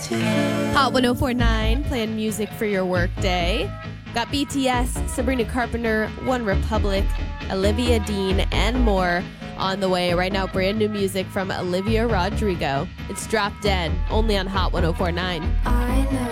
Hot 1049, playing music for your workday. Got BTS, Sabrina Carpenter, One Republic, Olivia Dean, and more on the way. Right now, brand new music from Olivia Rodrigo. It's Drop Dead, only on Hot 1049. I know.